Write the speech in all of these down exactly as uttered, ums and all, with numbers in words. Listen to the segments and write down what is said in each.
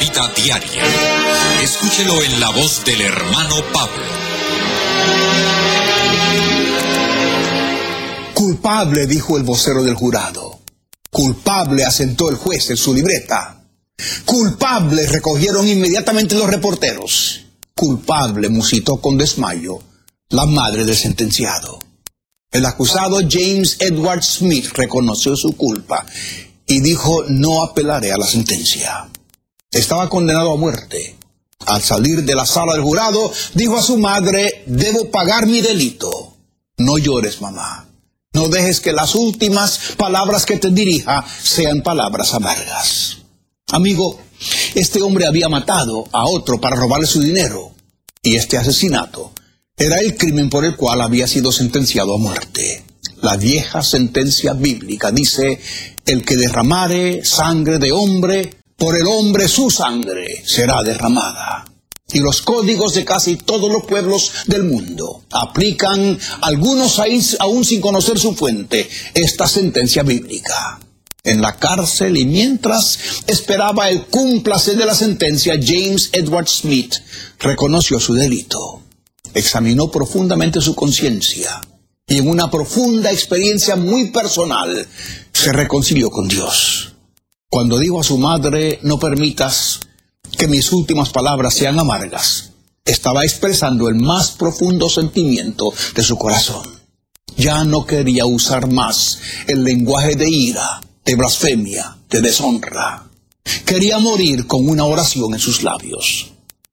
vida diaria. Escúchelo en la voz del hermano Pablo. Culpable, dijo el vocero del jurado. Culpable, asentó el juez en su libreta. Culpable, recogieron inmediatamente los reporteros. Culpable, musitó con desmayo la madre del sentenciado. El acusado James Edward Smith reconoció su culpa y dijo: no apelaré a la sentencia. Estaba condenado a muerte. Al salir de la sala del jurado, dijo a su madre: debo pagar mi delito. No llores, mamá. No dejes que las últimas palabras que te dirija sean palabras amargas. Amigo, este hombre había matado a otro para robarle su dinero, y este asesinato era el crimen por el cual había sido sentenciado a muerte. La vieja sentencia bíblica dice: el que derramare sangre de hombre, por el hombre su sangre será derramada. Y los códigos de casi todos los pueblos del mundo aplican, algunos aún sin conocer su fuente, esta sentencia bíblica. En la cárcel y mientras esperaba el cúmplice de la sentencia, James Edward Smith reconoció su delito. Examinó profundamente su conciencia y en una profunda experiencia muy personal se reconcilió con Dios. Cuando dijo a su madre: no permitas que mis últimas palabras sean amargas, estaba expresando el más profundo sentimiento de su corazón. Ya no quería usar más el lenguaje de ira, de blasfemia, de deshonra. Quería morir con una oración en sus labios.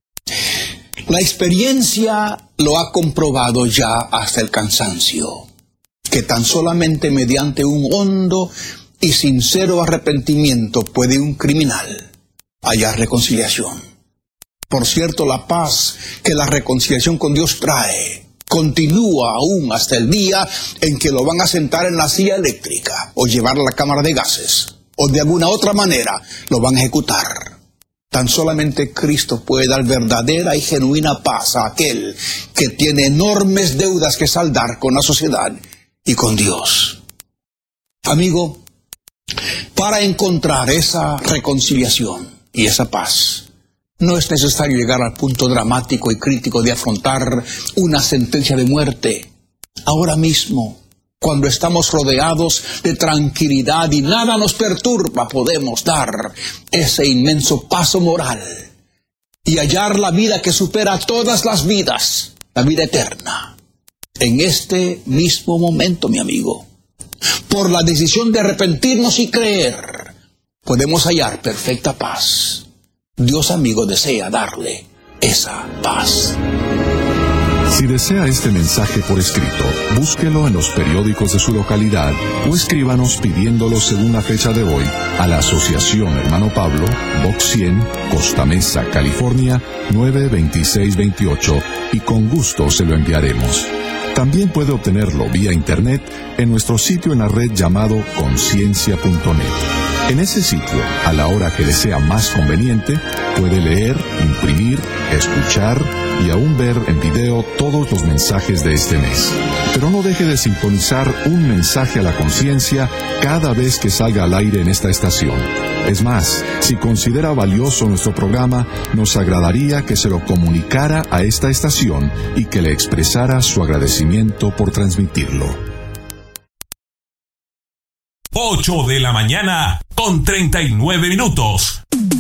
La experiencia lo ha comprobado ya hasta el cansancio, que tan solamente mediante un hondo y sincero arrepentimiento puede un criminal hallar reconciliación. Por cierto, la paz que la reconciliación con Dios trae continúa aún hasta el día en que lo van a sentar en la silla eléctrica o llevar a la cámara de gases, o de alguna otra manera lo van a ejecutar. Tan solamente Cristo puede dar verdadera y genuina paz a aquel que tiene enormes deudas que saldar con la sociedad y con Dios. Amigo, para encontrar esa reconciliación y esa paz, no es necesario llegar al punto dramático y crítico de afrontar una sentencia de muerte. Ahora mismo, cuando estamos rodeados de tranquilidad y nada nos perturba, podemos dar ese inmenso paso moral y hallar la vida que supera todas las vidas, la vida eterna. En este mismo momento, mi amigo, por la decisión de arrepentirnos y creer, podemos hallar perfecta paz. Dios, amigo, desea darle esa paz. Si desea este mensaje por escrito, búsquelo en los periódicos de su localidad o escríbanos pidiéndolo según la fecha de hoy a la Asociación Hermano Pablo, Box cien, Costa Mesa, California, nueve dos seis dos ocho, y con gusto se lo enviaremos. También puede obtenerlo vía internet en nuestro sitio en la red llamado conciencia punto net. En ese sitio, a la hora que le sea más conveniente, puede leer, imprimir, escuchar y aún ver en video todos los mensajes de este mes. Pero no deje de sintonizar un mensaje a la conciencia cada vez que salga al aire en esta estación. Es más, si considera valioso nuestro programa, nos agradaría que se lo comunicara a esta estación y que le expresara su agradecimiento por transmitirlo. ocho de la mañana con treinta y nueve minutos.